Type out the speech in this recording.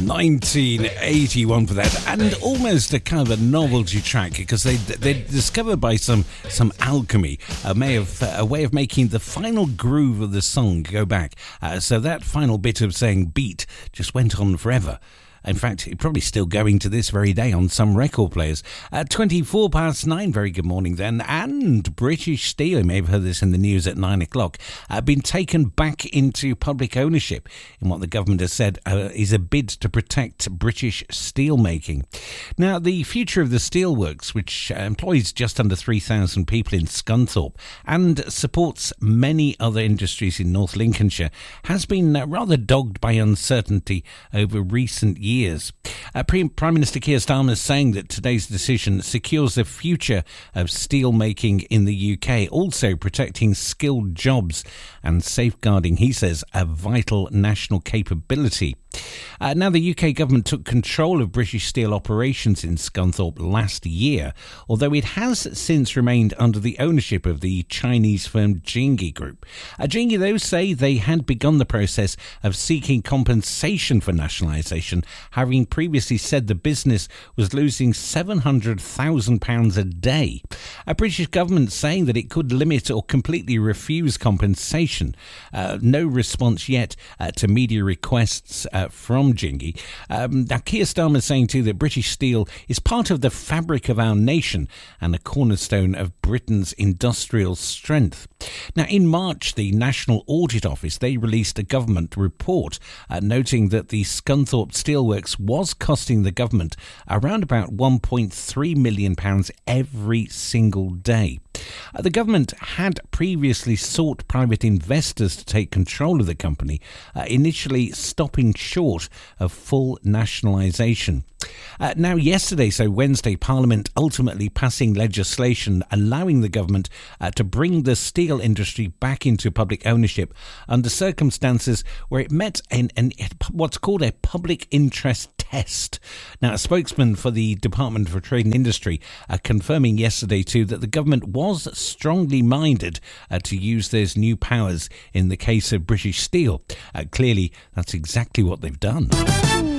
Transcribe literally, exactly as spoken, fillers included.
nineteen eighty-one for that, and almost a kind of a novelty track because they they discovered by some some alchemy a way of a way of making the final groove of the song go back. Uh, so that final bit of saying beat just went on forever. In fact, it's probably still going to this very day on some record players. At twenty-four past nine, very good morning then. And British Steel, you may have heard this in the news at nine o'clock, uh, been taken back into public ownership in what the government has said uh, is a bid to protect British steel making. Now, the future of the steelworks, which uh, employs just under three thousand people in Scunthorpe and supports many other industries in North Lincolnshire, has been uh, rather dogged by uncertainty over recent years. Years. Uh, Prime Minister Keir Starmer is saying that today's decision secures the future of steel making in the U K, also protecting skilled jobs and safeguarding, he says, a vital national capability. Uh, now, the U K government took control of British Steel operations in Scunthorpe last year, although it has since remained under the ownership of the Chinese firm Jingi Group. Uh, Jingi, though, say they had begun the process of seeking compensation for nationalisation, having previously said the business was losing seven hundred thousand pounds a day. A British government saying that it could limit or completely refuse compensation. Uh, no response yet uh, to media requests uh, from Jingi. Um, now, Keir Starmer is saying too that British Steel is part of the fabric of our nation and a cornerstone of Britain's industrial strength. Now, in March, the National Audit Office, they released a government report uh, noting that the Scunthorpe Steelworks was costing the government around about one point three million pounds every single day. Uh, the government had previously sought private investors to take control of the company, uh, initially stopping short of full nationalisation. Uh, now, yesterday, so Wednesday, Parliament ultimately passing legislation allowing the government uh, to bring the steel industry back into public ownership under circumstances where it met an, an, what's called a public interest test. Now, a spokesman for the Department for Trade and Industry uh, confirming yesterday too that the government was strongly minded uh, to use those new powers in the case of British Steel. Uh, clearly, that's exactly what they've done.